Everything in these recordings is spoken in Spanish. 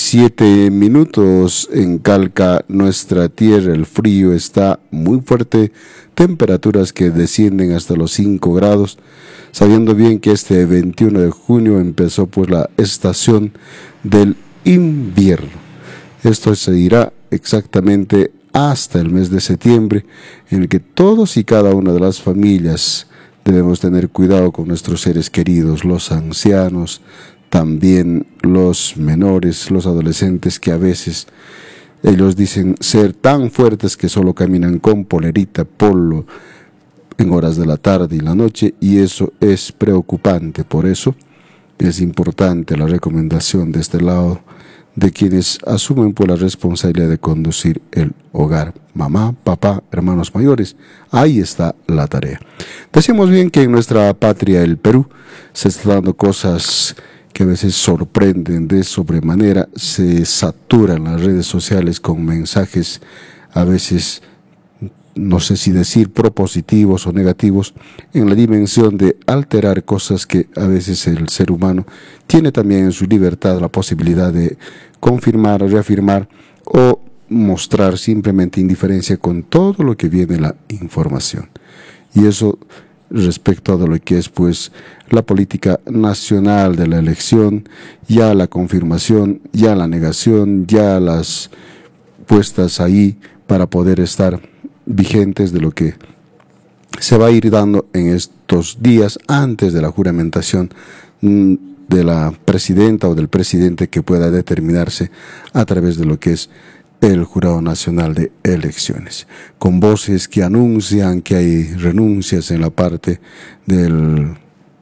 7 minutos en Calca, nuestra tierra. El frío está muy fuerte, temperaturas que descienden hasta los 5 grados, sabiendo bien que este 21 de junio empezó pues la estación del invierno. Esto se irá exactamente hasta el mes de septiembre, en el que todos y cada una de las familias debemos tener cuidado con nuestros seres queridos, los ancianos, también los menores, los adolescentes, que a veces ellos dicen ser tan fuertes que solo caminan con polerita, polo en horas de la tarde y la noche, y eso es preocupante. Por eso es importante la recomendación de este lado de quienes asumen por la responsabilidad de conducir el hogar: mamá, papá, hermanos mayores. Ahí está la tarea. Decimos bien que en nuestra patria, el Perú, se están dando cosas que a veces sorprenden de sobremanera. Se saturan las redes sociales con mensajes, a veces no sé si decir propositivos o negativos, en la dimensión de alterar cosas que a veces el ser humano tiene también en su libertad la posibilidad de confirmar, reafirmar o mostrar simplemente indiferencia con todo lo que viene la información. Y eso respecto a lo que es pues la política nacional de la elección, ya la confirmación, ya la negación, ya las puestas ahí para poder estar vigentes de lo que se va a ir dando en estos días antes de la juramentación de la presidenta o del presidente, que pueda determinarse a través de lo que es el Jurado Nacional de Elecciones, con voces que anuncian que hay renuncias en la parte del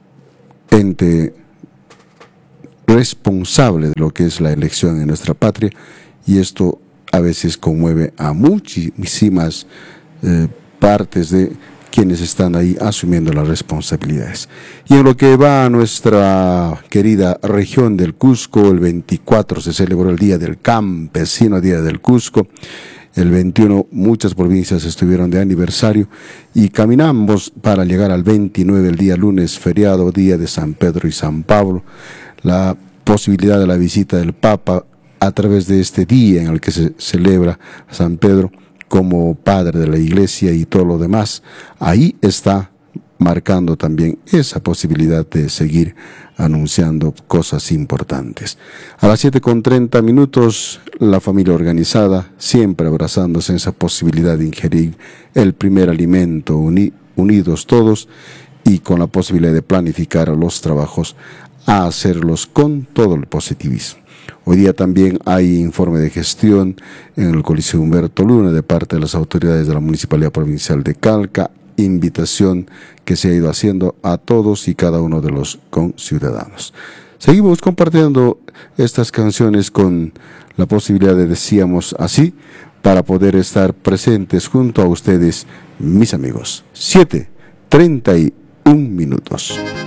ente responsable de lo que es la elección en nuestra patria, y esto a veces conmueve a muchísimas partes de quienes están ahí asumiendo las responsabilidades. Y en lo que va a nuestra querida región del Cusco, el 24 se celebró el Día del Campesino, Día del Cusco. El 21 muchas provincias estuvieron de aniversario y caminamos para llegar al 29, el día lunes, feriado, día de San Pedro y San Pablo. La posibilidad de la visita del Papa a través de este día en el que se celebra a San Pedro como padre de la iglesia y todo lo demás, ahí está marcando también esa posibilidad de seguir anunciando cosas importantes. A las 7:30, la familia organizada, siempre abrazándose en esa posibilidad de ingerir el primer alimento, unidos todos y con la posibilidad de planificar los trabajos, a hacerlos con todo el positivismo. Hoy día también hay informe de gestión en el Coliseo Humberto Luna de parte de las autoridades de la Municipalidad Provincial de Calca, invitación que se ha ido haciendo a todos y cada uno de los conciudadanos. Seguimos compartiendo estas canciones con la posibilidad de, decíamos así, para poder estar presentes junto a ustedes, mis amigos. 7:31.